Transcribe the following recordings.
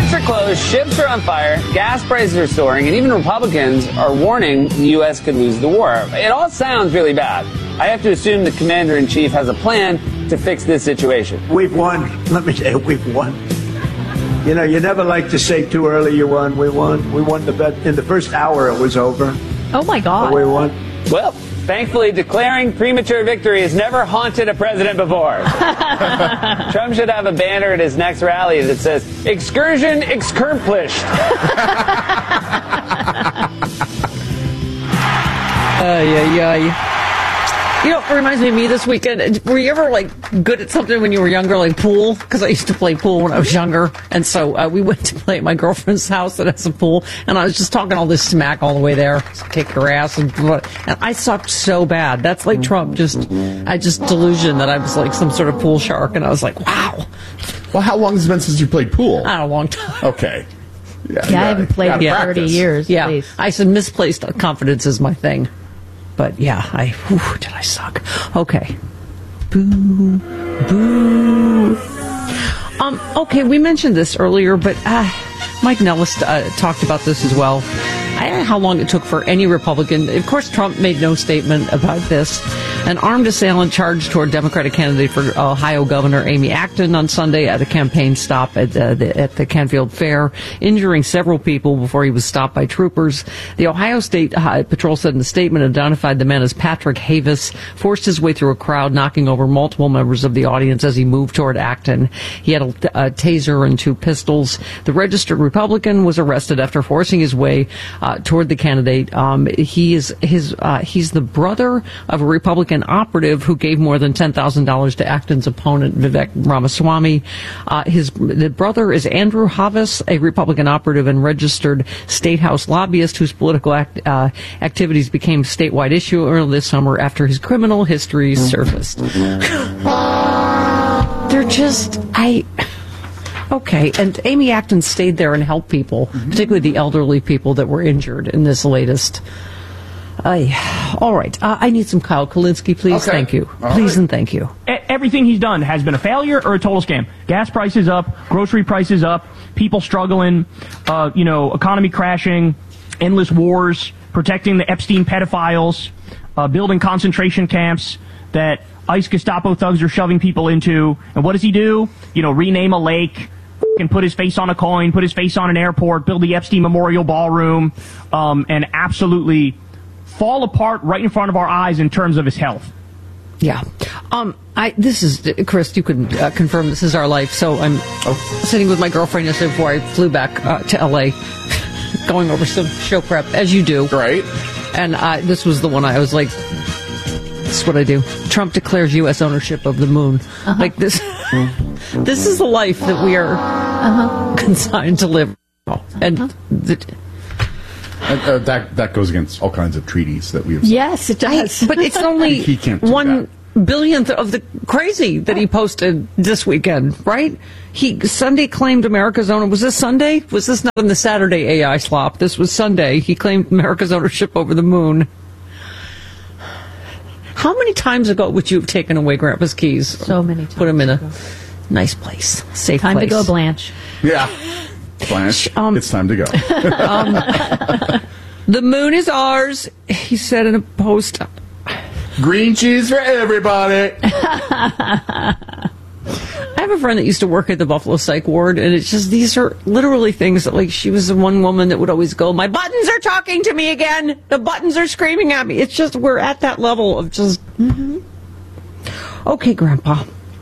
Ports are closed, ships are on fire, gas prices are soaring, and even Republicans are warning the U.S. could lose the war. It all sounds really bad. I have to assume the commander-in-chief has a plan to fix this situation. We've won. Let me tell you, we've won. You know, you never like to say too early you won. We won. We won the bet. In the first hour, it was over. Oh, my God. But we won. Well, thankfully, declaring premature victory has never haunted a president before. Trump should have a banner at his next rally that says, "Excursion accomplished." You know, it reminds me of me this weekend. Were you ever, good at something when you were younger, like pool? Because I used to play pool when I was younger. And so we went to play at my girlfriend's house that has a pool. And I was just talking all this smack all the way there. Kick her ass. And I sucked so bad. That's like Trump. I just delusion that I was like some sort of pool shark. And I was like, wow. Well, how long has it been since you played pool? Not a long time. Okay. Yeah, I haven't played in 30 years. Yeah. Please. I said misplaced confidence is my thing. But yeah, did I suck? Okay. Boo. Boo. Okay, we mentioned this earlier, but Mike Nellis talked about this as well. I don't know how long it took for any Republican. Of course, Trump made no statement about this. An armed assailant charged toward Democratic candidate for Ohio Governor Amy Acton on Sunday at a campaign stop at the Canfield Fair, injuring several people before he was stopped by troopers. The Ohio State Patrol said in the statement, identified the man as Patrick Havis, forced his way through a crowd, knocking over multiple members of the audience as he moved toward Acton. He had a taser and 2 pistols. The registered Republican was arrested after forcing his way toward the candidate. He's the brother of a Republican operative who gave more than $10,000 to Acton's opponent, Vivek Ramaswamy. The brother is Andrew Havis, a Republican operative and registered state house lobbyist whose political activities became a statewide issue earlier this summer after his criminal history surfaced. They're just, okay, and Amy Acton stayed there and helped people, particularly the elderly people that were injured in this latest. All right, I need some Kyle Kulinski, please. Okay. Thank you. Please and thank you. Everything he's done has been a failure or a total scam. Gas prices up, grocery prices up, people struggling, economy crashing, endless wars, protecting the Epstein pedophiles, building concentration camps that ICE Gestapo thugs are shoving people into. And what does he do? Rename a lake, and put his face on a coin, put his face on an airport, build the Epstein Memorial Ballroom, and absolutely fall apart right in front of our eyes in terms of his health. Yeah. This is, Chris, you can confirm this is our life. So I'm sitting with my girlfriend yesterday before I flew back to L.A., going over some show prep, as you do. Right. And this was the one I was like, this is what I do. Trump declares U.S. ownership of the moon. Like this. This is the life that we are consigned to live. And that goes against all kinds of treaties that we have. Yes, it does. But it's only he can't do 1/1000th of the crazy that he posted this weekend, right? He Sunday claimed America's ownership. Was this Sunday? Was this not in the Saturday AI slop? This was Sunday. He claimed America's ownership over the moon. How many times ago would you have taken away Grandpa's keys? So many times. Put him in a nice place, safe time place. to go, Blanche. Yeah. Blanche, it's time to go. The moon is ours, he said in a post. Green cheese for everybody. I have a friend that used to work at the Buffalo Psych Ward, and it's just, these are literally things that, like, she was the one woman that would always go, my buttons are talking to me again. The buttons are screaming at me. It's just, we're at that level of just, Okay, Grandpa.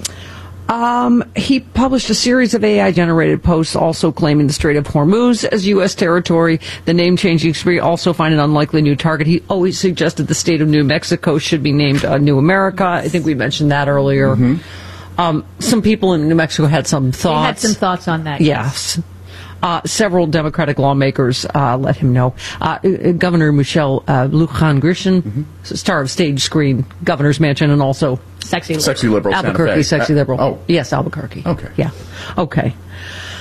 He published a series of AI-generated posts also claiming the Strait of Hormuz as U.S. territory. The name-changing spree also find an unlikely new target. He always suggested the state of New Mexico should be named New America. I think we mentioned that earlier. Some people in New Mexico had some thoughts. They had some thoughts on that. Yes. Several Democratic lawmakers let him know. Governor Michelle Lujan Grisham, star of Stage Screen, Governor's Mansion, and also Sexy liberal. Albuquerque, sexy liberal. Oh. Yes, Albuquerque. Okay. Yeah. Okay.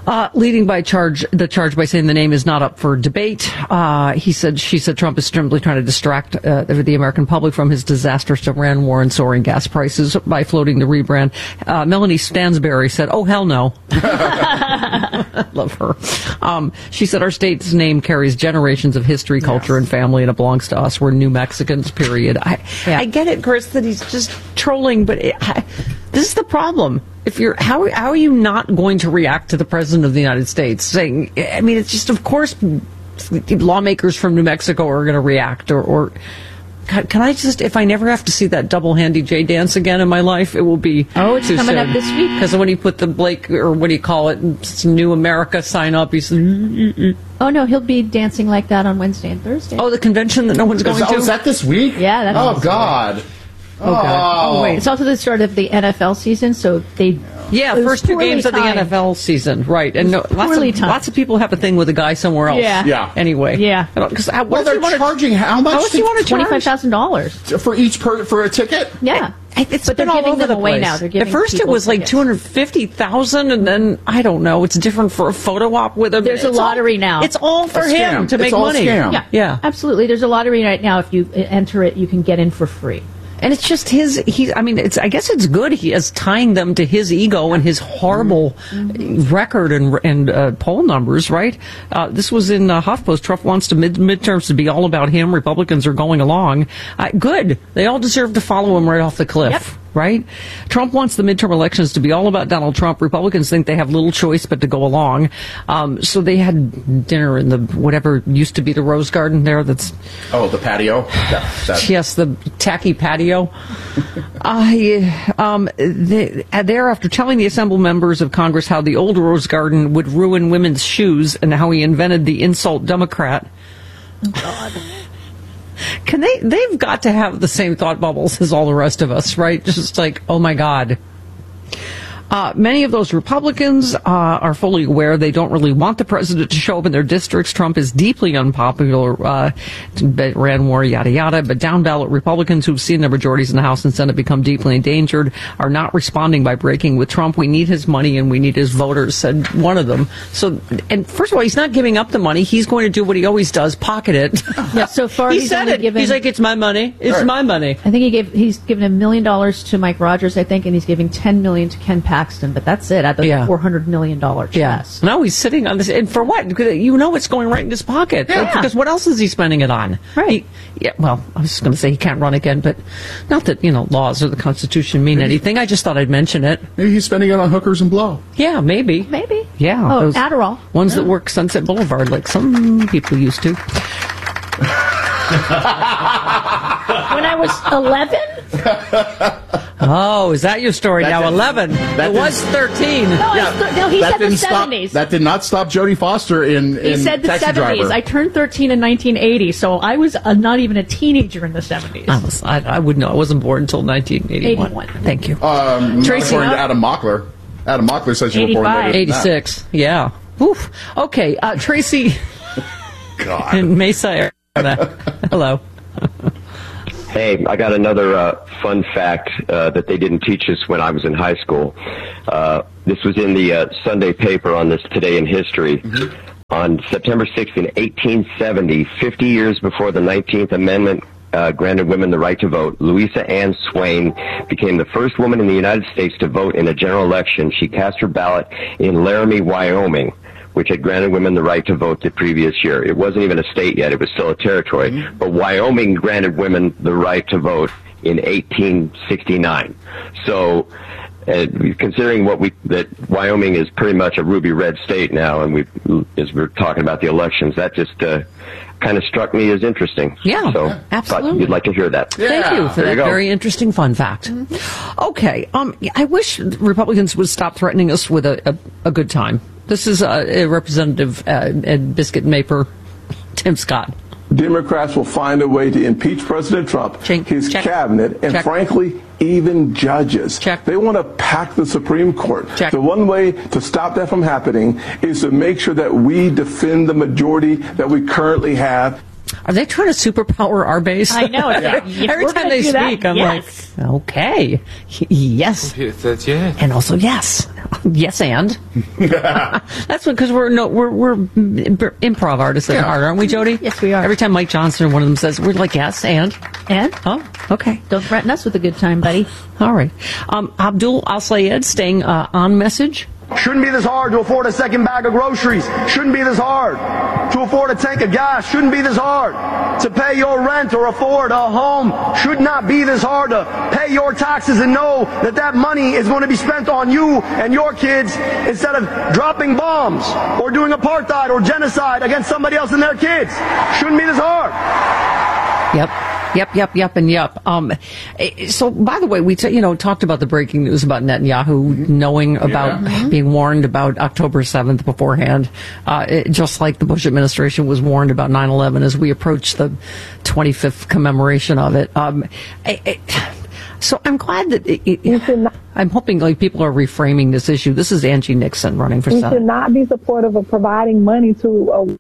Leading the charge by saying the name is not up for debate. She said Trump is simply trying to distract the American public from his disastrous Iran war and soaring gas prices by floating the rebrand. Melanie Stansberry said, "Oh, hell no." Love her. She said our state's name carries generations of history, culture, and family, and it belongs to us. We're New Mexicans, period. I get it, Chris, that he's just trolling, but this is the problem. How are you not going to react to the President of the United States saying, I mean, it's just, of course, lawmakers from New Mexico are going to react, or can I just, if I never have to see that double-handy J dance again in my life, it will be it's too coming soon. up this week. Because when he put the Blake, or what do you call it, New America sign up, he's Oh, no, he'll be dancing like that on Wednesday and Thursday. Oh, the convention that no one's going to? Is that this week? Yeah, that's Oh, this God. week. Oh, God. Oh, wait. It's also the start of the NFL season, so first two games of the NFL season, right? And lots of people have a thing with a guy somewhere else. Yeah. Anyway. Yeah. Because they're charging how much? How much do you want to charge? $25,000 for a ticket? Yeah. It's but been they're all giving over them the away place. now. They're giving At first, it people was like tickets. $250,000, and then I don't know. It's different for a photo op with him. There's a lottery now. It's all for A him scam. to make It's all money. scam. Yeah, absolutely. There's a lottery right now. If you enter it, you can get in for free. And it's just I guess it's good he is tying them to his ego and his horrible record and poll numbers, right? This was in HuffPost. Trump wants midterms to be all about him. Republicans are going along. Good. They all deserve to follow him right off the cliff. Yep. Right? Trump wants the midterm elections to be all about Donald Trump. Republicans think they have little choice but to go along. So they had dinner in the whatever used to be the Rose Garden there. That's the patio. Yes, the tacky patio. There, after telling the assembled members of Congress how the old Rose Garden would ruin women's shoes and how he invented the insult Democrat. Oh, God. They've got to have the same thought bubbles as all the rest of us, right? Just like, oh my God. Many of those Republicans are fully aware they don't really want the president to show up in their districts. Trump is deeply unpopular, ran war, yada, yada. But down-ballot Republicans who've seen their majorities in the House and Senate become deeply endangered are not responding by breaking with Trump. We need his money and we need his voters, said one of them. So, and first of all, he's not giving up the money. He's going to do what he always does, pocket it. Yeah, so far he's like, it's my money. It's my money. I think he's given $1 million to Mike Rogers, I think, and he's giving $10 million to Ken Paxton, but that's it. At the $400 million chest. Yeah. No, he's sitting on this, and for what? You know it's going right in his pocket. Yeah. Because what else is he spending it on? Right. Well, I was just going to say he can't run again, but not that, laws or the Constitution mean anything. I just thought I'd mention it. Maybe he's spending it on hookers and blow. Yeah, maybe. Maybe. Yeah. Oh, Adderall. Ones that work Sunset Boulevard like some people used to. When I was 11? Oh, is that your story now? 11. It was 13. No, he said the 70s. That did not stop Jodie Foster in He said the Taxi 70s. Driver. I turned 13 in 1980, so I was not even a teenager in the 70s. I would know. I wasn't born until 1981. 81. Thank you. Tracy, according to Adam Mockler. Adam Mockler says you were born later than 86. Yeah. Oof. Okay. Tracy. God. In Mesa, Arizona. Hello. Hey, I got another fun fact that they didn't teach us when I was in high school. This was in the Sunday paper on this Today in History. Mm-hmm. On September 6th, in 1870, 50 years before the 19th Amendment granted women the right to vote, Louisa Ann Swain became the first woman in the United States to vote in a general election. She cast her ballot in Laramie, Wyoming, which had granted women the right to vote the previous year. It wasn't even a state yet. It was still a territory. Mm-hmm. But Wyoming granted women the right to vote in 1869. So considering that Wyoming is pretty much a ruby red state now, and as we're talking about the elections, that just kind of struck me as interesting. Yeah, so absolutely. Thought you'd like to hear that. Yeah. Thank you for that very interesting fun fact. Mm-hmm. Okay, I wish Republicans would stop threatening us with a good time. This is a Representative Biscuit Maper, Tim Scott. Democrats will find a way to impeach President Trump, his cabinet, and frankly, even judges. They want to pack the Supreme Court. The one way to stop that from happening is to make sure that we defend the majority that we currently have. Are they trying to superpower our base? I know. Every time they speak, I'm like, okay, yes. And also, yes. Yes, and. That's because we're improv artists at heart, aren't we, Jody? Yes, we are. Every time Mike Johnson or one of them says, we're like, yes, and. And? Oh, okay. Don't threaten us with a good time, buddy. All right. Abdul Al-Sayed staying on message. Shouldn't be this hard to afford a second bag of groceries. Shouldn't be this hard to afford a tank of gas. Shouldn't be this hard to pay your rent or afford a home. Should not be this hard to pay your taxes and know that that money is going to be spent on you and your kids instead of dropping bombs or doing apartheid or genocide against somebody else and their kids. Shouldn't be this hard. Yep. And yep. So, by the way, we talked about the breaking news about Netanyahu knowing about being warned about October 7th beforehand, just like the Bush administration was warned about 9/11 as we approach the 25th commemoration of it. So I'm glad that I'm hoping people are reframing this issue. This is Angie Nixon running for Senate. We should not be supportive of providing money to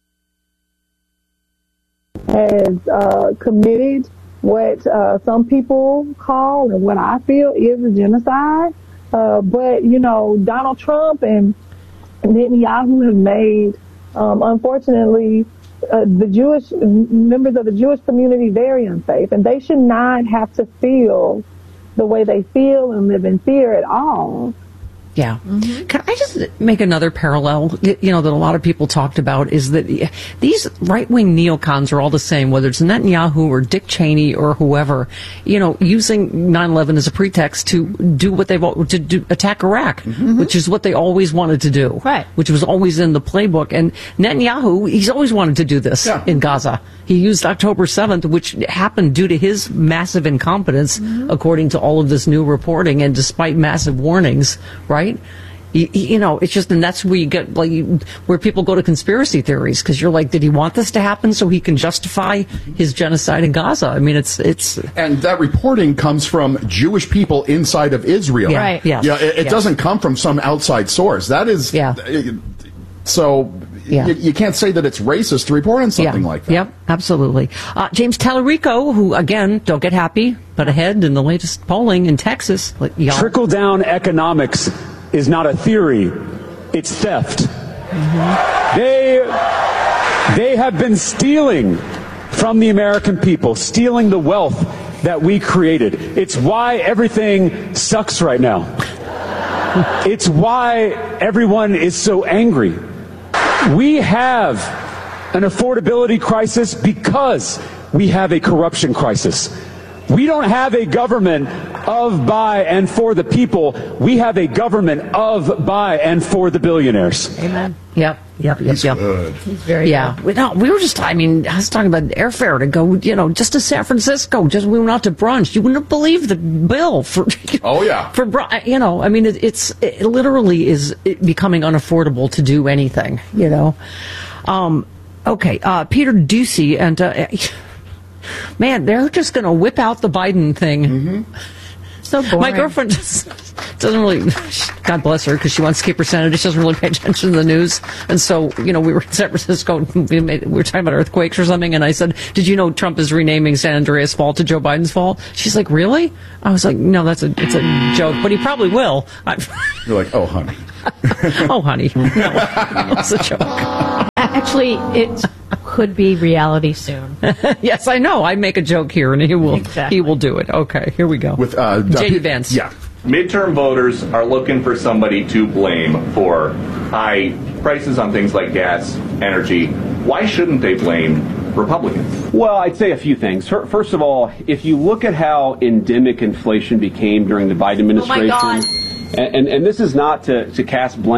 has committed what some people call and what I feel is a genocide. But, Donald Trump and Netanyahu have made, unfortunately, the Jewish members of the Jewish community very unsafe. And they should not have to feel the way they feel and live in fear at all. Yeah. Mm-hmm. Can I just make another parallel, that a lot of people talked about, is that these right-wing neocons are all the same, whether it's Netanyahu or Dick Cheney or whoever, using 9/11 as a pretext to do what attack Iraq, which is what they always wanted to do. Right. Which was always in the playbook. And Netanyahu, he's always wanted to do this in Gaza. He used October 7th, which happened due to his massive incompetence, according to all of this new reporting, and despite massive warnings, right? It's just, and that's where you get, where people go to conspiracy theories, because you're like, did he want this to happen so he can justify his genocide in Gaza? I mean, it's. And that reporting comes from Jewish people inside of Israel. Yeah. Right. Yes. Yeah. It doesn't come from some outside source. That is. Yeah. So. Yeah. You can't say that it's racist to report on something like that. Yep, absolutely. James Tallarico, who, again, don't get happy, but ahead in the latest polling in Texas. Trickle-down economics is not a theory, it's theft. They have been stealing from the American people, stealing the wealth that we created. It's why everything sucks right now. It's why everyone is so angry. We have an affordability crisis because we have a corruption crisis. We don't have a government of, by, and for the people. We have a government of, by, and for the billionaires. Amen. Yep. He's good. He's very good. We were just, I was talking about airfare to go, just to San Francisco. We went out to brunch. You wouldn't believe the bill for. Oh, yeah. For, it literally is becoming unaffordable to do anything, Okay. Peter Doocy and, man, they're just going to whip out the Biden thing. So boring. My girlfriend just doesn't really, God bless her, because she wants to keep her sanity. She doesn't really pay attention to the news. And so, we were in San Francisco, we were talking about earthquakes or something, and I said, did you know Trump is renaming San Andreas Fault to Joe Biden's fault? She's like, really? I was like, no, it's a joke, but he probably will. You're like, oh, honey. Oh, honey. No, it's a joke. Actually, it could be reality soon. Yes, I know. I make a joke here, and he will do it. Okay, here we go. With J.D. Vance. Yeah. Midterm voters are looking for somebody to blame for high prices on things like gas, energy. Why shouldn't they blame Republicans? Well, I'd say a few things. First of all, if you look at how endemic inflation became during the Biden administration, oh my God. And this is not to cast blame